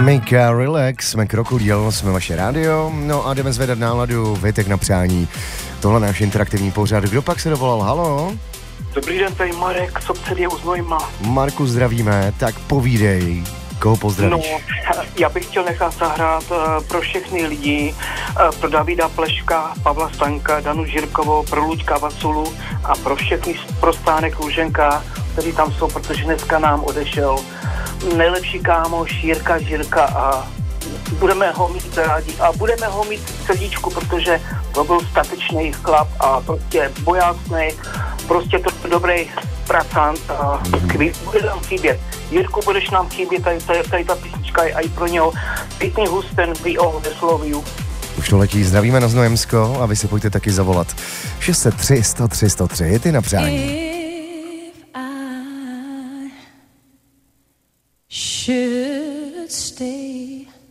Mika, relax, jsme Krokodýl, jsme vaše rádio, no a jdeme zvedat náladu, Větek na přání. Tohle náš interaktivní pořad. Kdo pak se dovolal, halo? Dobrý den, tady Marek, z obce je u Znojma. Marku, zdravíme, tak povídej, koho pozdravíš? No, já bych chtěl nechat zahrát pro všechny lidi, pro Davida Pleška, Pavla Stanka, Danu Žirkovou, pro Luďka Vasulu a pro všechny, pro Stánek Luženka, kteří tam jsou, protože dneska nám odešel nejlepší kámoš Jirka Žirka a budeme ho mít rádi a budeme ho mít v srdíčku, protože to byl statečný chlap a prostě bojácný, prostě to dobrý pracant a bude nám chybět. Jirku, budeš nám chybět, tady ta písnička je i pro něho. Whitney Houston, We Always Love You. Už to letí, zdravíme na Znojemsko a vy si pojďte taky zavolat. 603 103 103, ty na přání. Should stay